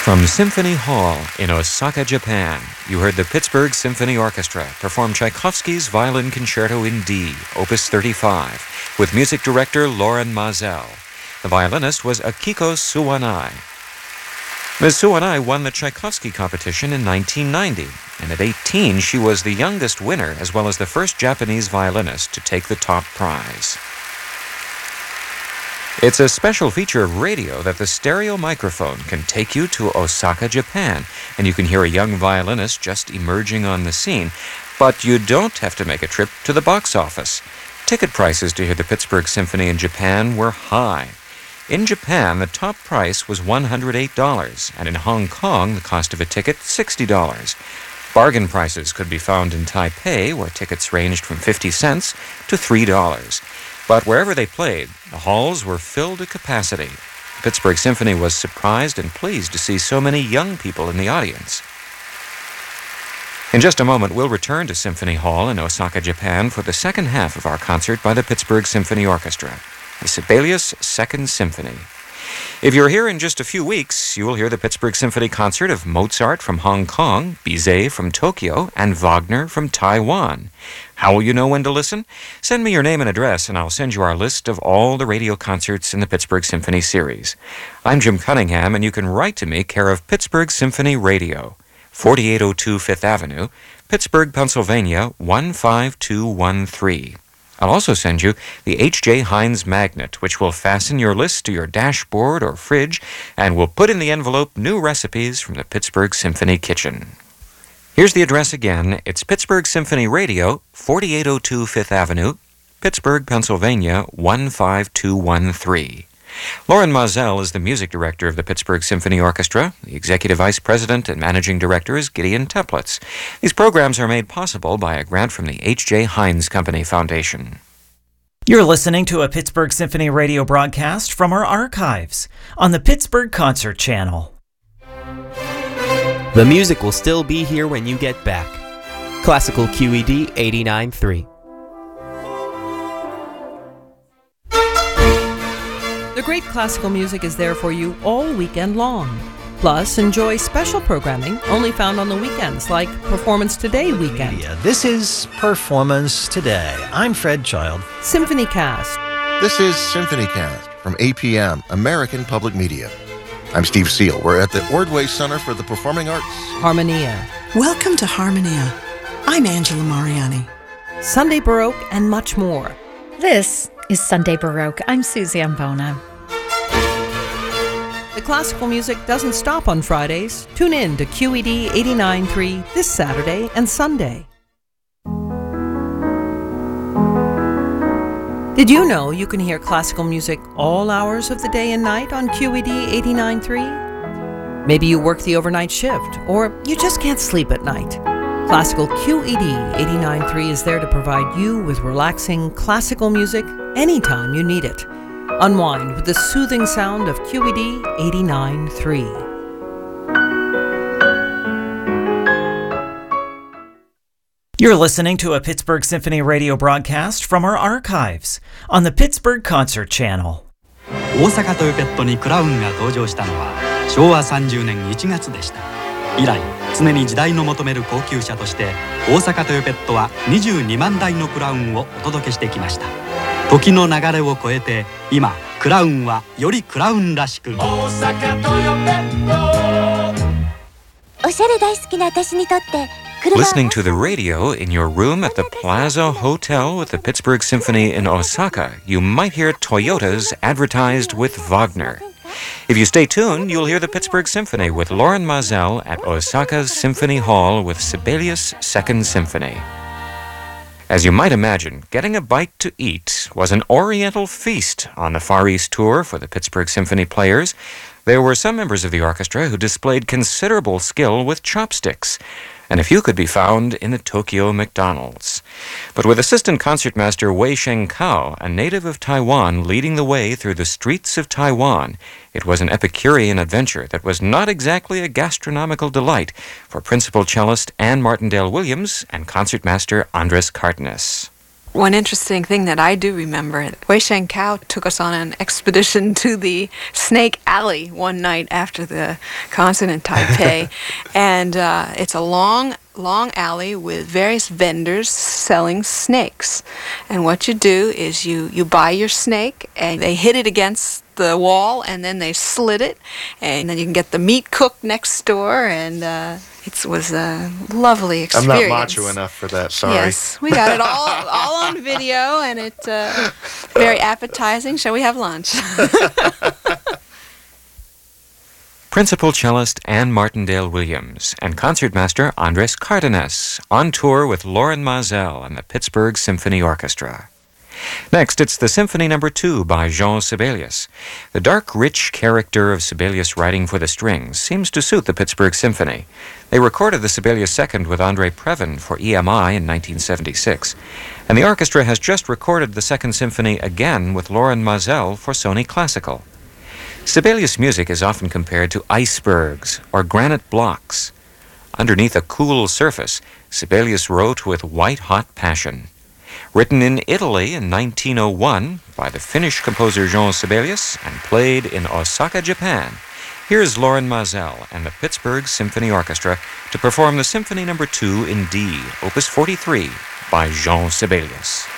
From Symphony Hall in Osaka, Japan, you heard the Pittsburgh Symphony Orchestra perform Tchaikovsky's Violin Concerto in D, Opus 35, with music director Loren Maazel. The violinist was Akiko Suwanai. Ms. Suwanai won the Tchaikovsky competition in 1990, and at 18 she was the youngest winner as well as the first Japanese violinist to take the top prize. It's a special feature of radio that the stereo microphone can take you to Osaka, Japan, and you can hear a young violinist just emerging on the scene, but you don't have to make a trip to the box office. Ticket prices to hear the Pittsburgh Symphony in Japan were high. In Japan, the top price was $108, and in Hong Kong, the cost of a ticket, $60. Bargain prices could be found in Taipei, where tickets ranged from 50 cents to $3. But wherever they played, the halls were filled to capacity. The Pittsburgh Symphony was surprised and pleased to see so many young people in the audience. In just a moment, we'll return to Symphony Hall in Osaka, Japan for the second half of our concert by the Pittsburgh Symphony Orchestra, the Sibelius Second Symphony. If you're here in just a few weeks, you will hear the Pittsburgh Symphony concert of Mozart from Hong Kong, Bizet from Tokyo, and Wagner from Taiwan. How will you know when to listen? Send me your name and address, and I'll send you our list of all the radio concerts in the Pittsburgh Symphony series. I'm Jim Cunningham, and you can write to me, care of Pittsburgh Symphony Radio, 4802 Fifth Avenue, Pittsburgh, Pennsylvania, 15213. I'll also send you the H.J. Heinz magnet, which will fasten your list to your dashboard or fridge, and will put in the envelope new recipes from the Pittsburgh Symphony kitchen. Here's the address again. It's Pittsburgh Symphony Radio, 4802 Fifth Avenue, Pittsburgh, Pennsylvania, 15213. Loren Maazel is the music director of the Pittsburgh Symphony Orchestra. The executive vice president and managing director is Gideon Teplitz. These programs are made possible by a grant from the H.J. Heinz Company Foundation. You're listening to a Pittsburgh Symphony radio broadcast from our archives on the Pittsburgh Concert Channel. The music will still be here when you get back. Classical QED 89.3. The great classical music is there for you all weekend long. Plus, enjoy special programming only found on the weekends, like Performance Today weekend. This is Performance Today. I'm Fred Child. Symphony Cast. This is Symphony Cast from APM, American Public Media. I'm Steve Seal. We're at the Ordway Center for the Performing Arts. Harmonia. Welcome to Harmonia. I'm Angela Mariani. Sunday Baroque and much more. This is Sunday Baroque. I'm Susie Ambona. The classical music doesn't stop on Fridays. Tune in to QED 89.3 this Saturday and Sunday. Did you know you can hear classical music all hours of the day and night on QED 89.3? Maybe you work the overnight shift, or you just can't sleep at night. Classical QED 89.3 is there to provide you with relaxing classical music anytime you need it. Unwind with the soothing sound of QED 89.3. You're listening to a Pittsburgh Symphony radio broadcast from our archives on the Pittsburgh Concert Channel. 大阪トヨペットにクラウンが登場したのは昭和30年1月でした。以来、常に時代の求める高級車として大阪トヨペットは22万台のクラウンをお届けしてきました。時の流れを超えて今クラウンはよりクラウンらしく。大阪トヨペット。 おしゃれ大好きな私にとって。 Listening to the radio in your room at the Plaza Hotel with the Pittsburgh Symphony in Osaka, you might hear Toyotas advertised with Wagner. If you stay tuned, you'll hear the Pittsburgh Symphony with Loren Maazel at Osaka's Symphony Hall with Sibelius Second Symphony. As you might imagine, getting a bite to eat was an oriental feast on the Far East tour for the Pittsburgh Symphony players. There were some members of the orchestra who displayed considerable skill with chopsticks, and a few could be found in the Tokyo McDonald's. But with assistant concertmaster Wei Sheng-kao, a native of Taiwan, leading the way through the streets of Taiwan, it was an Epicurean adventure that was not exactly a gastronomical delight for principal cellist Anne Martindale-Williams and concertmaster Andres Cardenas. One interesting thing that I do remember, Wei Shen Kao took us on an expedition to the Snake Alley one night after the concert in Taipei. And it's a long alley with various vendors selling snakes. And what you do is you buy your snake and they hit it against the wall and then they slit it, and then you can get the meat cooked next door, and it was a lovely experience. I'm not macho enough for that, sorry. Yes, we got it all on video, and it's very appetizing. Shall we have lunch? Principal cellist Anne Martindale Williams and concertmaster Andres Cardenas on tour with Loren Maazel and the Pittsburgh Symphony Orchestra. Next, it's the Symphony No. 2 by Jean Sibelius. The dark, rich character of Sibelius writing for the strings seems to suit the Pittsburgh Symphony. They recorded the Sibelius Second with Andre Previn for EMI in 1976, and the orchestra has just recorded the Second Symphony again with Loren Maazel for Sony Classical. Sibelius music is often compared to icebergs or granite blocks. Underneath a cool surface, Sibelius wrote with white-hot passion. Written in Italy in 1901 by the Finnish composer Jean Sibelius and played in Osaka, Japan, here's Loren Maazel and the Pittsburgh Symphony Orchestra to perform the Symphony No. 2 in D, Opus 43, by Jean Sibelius.